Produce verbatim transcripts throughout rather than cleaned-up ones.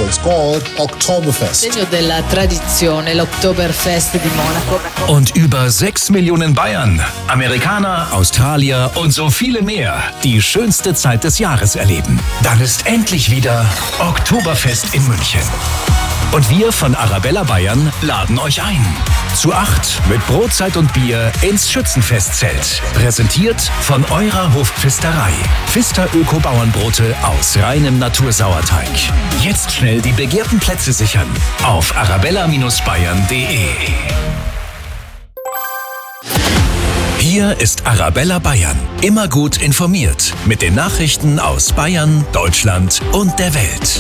It's called Oktoberfest. Segno della tradizione, l'Oktoberfest di Monaco. Und über sechs Millionen Bayern, Amerikaner, Australier und so viele mehr die schönste Zeit des Jahres erleben. Dann ist endlich wieder Oktoberfest in München. Und wir von Arabella Bayern laden euch ein. Zu acht mit Brotzeit und Bier ins Schützenfestzelt. Präsentiert von eurer Hofpfisterei. Pfister Öko-Bauernbrote aus reinem Natursauerteig. Jetzt schnell die begehrten Plätze sichern auf arabella Bayern punkt de. Hier ist Arabella Bayern. Immer gut informiert mit den Nachrichten aus Bayern, Deutschland und der Welt.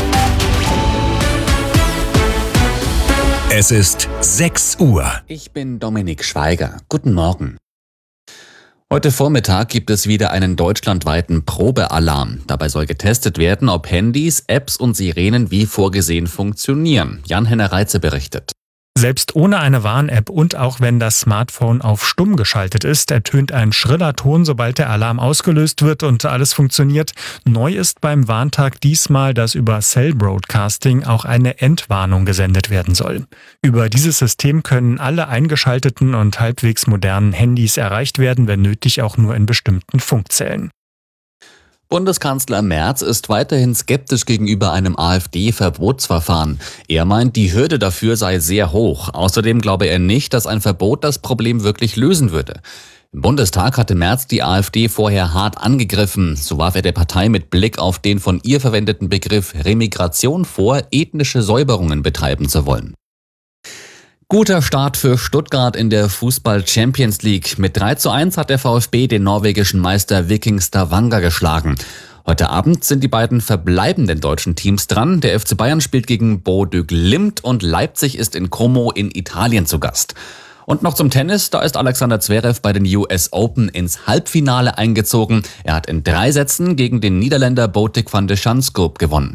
Es ist sechs Uhr. Ich bin Dominik Schweiger. Guten Morgen. Heute Vormittag gibt es wieder einen deutschlandweiten Probealarm. Dabei soll getestet werden, ob Handys, Apps und Sirenen wie vorgesehen funktionieren. Jan-Henner Reitze berichtet. Selbst ohne eine Warn-App und auch wenn das Smartphone auf stumm geschaltet ist, ertönt ein schriller Ton, sobald der Alarm ausgelöst wird und alles funktioniert. Neu ist beim Warntag diesmal, dass über Cell Broadcasting auch eine Entwarnung gesendet werden soll. Über dieses System können alle eingeschalteten und halbwegs modernen Handys erreicht werden, wenn nötig auch nur in bestimmten Funkzellen. Bundeskanzler Merz ist weiterhin skeptisch gegenüber einem AfD-Verbotsverfahren. Er meint, die Hürde dafür sei sehr hoch. Außerdem glaube er nicht, dass ein Verbot das Problem wirklich lösen würde. Im Bundestag hatte Merz die AfD vorher hart angegriffen. So warf er der Partei mit Blick auf den von ihr verwendeten Begriff Remigration vor, ethnische Säuberungen betreiben zu wollen. Guter Start für Stuttgart in der Fußball-Champions League. Mit drei zu eins hat der VfB den norwegischen Meister Viking Stavanger geschlagen. Heute Abend sind die beiden verbleibenden deutschen Teams dran. Der F C Bayern spielt gegen Bodø Glimt und Leipzig ist in Como in Italien zu Gast. Und noch zum Tennis, da ist Alexander Zverev bei den U S Open ins Halbfinale eingezogen. Er hat in drei Sätzen gegen den Niederländer Botic van de Schanskoop gewonnen.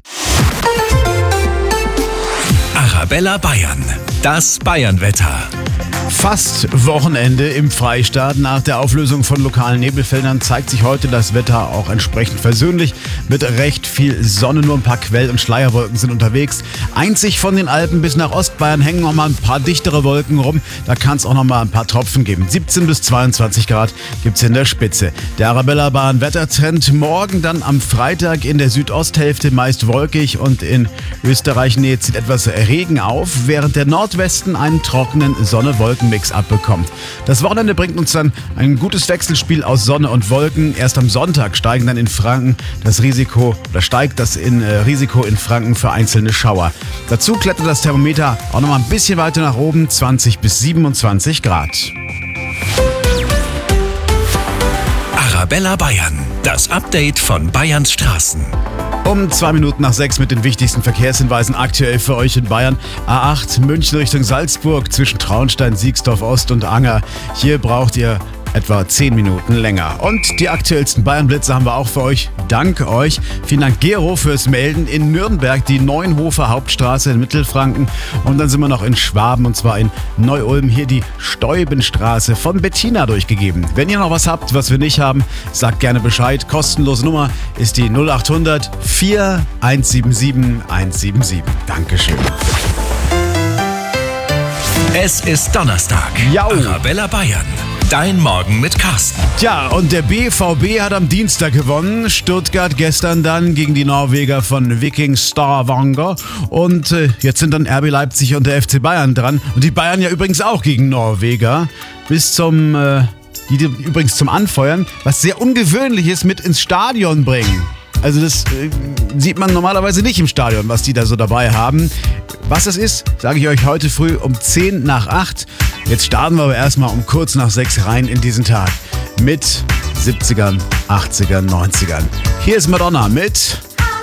Arabella Bayern, das Bayernwetter. Fast Wochenende im Freistaat. Nach der Auflösung von lokalen Nebelfeldern zeigt sich heute das Wetter auch entsprechend versöhnlich. Mit recht viel Sonne, nur ein paar Quell- und Schleierwolken sind unterwegs. Einzig von den Alpen bis nach Ostbayern hängen noch mal ein paar dichtere Wolken rum. Da kann es auch noch mal ein paar Tropfen geben. siebzehn bis zweiundzwanzig Grad gibt es in der Spitze. Der Arabella Bayern Wettertrend morgen dann am Freitag in der Südosthälfte meist wolkig und in Österreich Nähe zieht etwas Regen auf, während der Nordwesten einen trockenen Sonne-Wolken-Mix abbekommt. Das Wochenende bringt uns dann ein gutes Wechselspiel aus Sonne und Wolken. Erst am Sonntag steigen dann in Franken das Risiko oder steigt das in, äh, Risiko in Franken für einzelne Schauer. Dazu klettert das Thermometer auch noch mal ein bisschen weiter nach oben, zwanzig bis siebenundzwanzig Grad. Arabella Bayern, das Update von Bayerns Straßen. Um zwei Minuten nach sechs mit den wichtigsten Verkehrshinweisen aktuell für euch in Bayern. A acht München Richtung Salzburg zwischen Traunstein, Siegsdorf Ost und Anger. Hier braucht ihr etwa zehn Minuten länger. Und die aktuellsten Bayern-Blitze haben wir auch für euch. Dank euch. Vielen Dank, Gero, fürs Melden. In Nürnberg die Neuenhofer Hauptstraße in Mittelfranken. Und dann sind wir noch in Schwaben und zwar in Neu-Ulm. Hier die Steubenstraße von Bettina durchgegeben. Wenn ihr noch was habt, was wir nicht haben, sagt gerne Bescheid. Kostenlose Nummer ist die null acht hundert vier eins sieben sieben eins sieben sieben. Dankeschön. Es ist Donnerstag. Jau. Arabella Bayern. Dein Morgen mit Carsten. Tja, und der B V B hat am Dienstag gewonnen. Stuttgart gestern dann gegen die Norweger von Viking Stavanger. Und äh, jetzt sind dann R B Leipzig und der F C Bayern dran. Und die Bayern ja übrigens auch gegen Norweger. Bis zum, äh, die, die übrigens zum Anfeuern, was sehr ungewöhnlich ist, mit ins Stadion bringen. Also das äh, sieht man normalerweise nicht im Stadion, was die da so dabei haben. Was das ist, sage ich euch heute früh um zehn nach acht. Jetzt starten wir aber erstmal um kurz nach sechs rein in diesen Tag. Mit siebzigern, achtzigern, neunzigern. Hier ist Madonna mit